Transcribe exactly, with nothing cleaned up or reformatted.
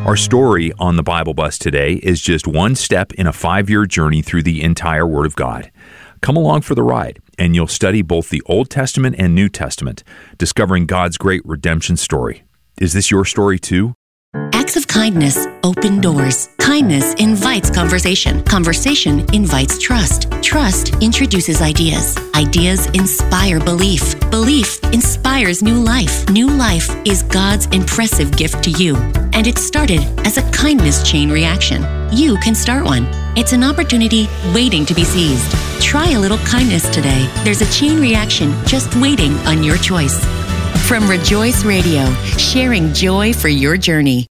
Our story on the Bible Bus today is just one step in a five-year journey through the entire Word of God. Come along for the ride, and you'll study both the Old Testament and New Testament, discovering God's great redemption story. Is this your story too? Acts of kindness open doors. Kindness invites conversation. Conversation invites trust. Trust introduces ideas. Ideas inspire belief. Belief inspires new life. New life is God's impressive gift to you. And it started as a kindness chain reaction. You can start one. It's an opportunity waiting to be seized. Try a little kindness today. There's a chain reaction just waiting on your choice. From Rejoice Radio, sharing joy for your journey.